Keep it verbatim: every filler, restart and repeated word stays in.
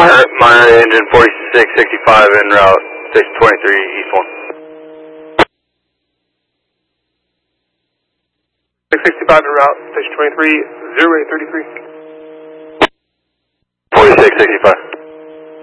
Monitor, monitor engine forty-six sixty-five en route, station twenty-three, east one. six sixty-five en route, station twenty-three, zero eight thirty-three. forty-six sixty-five.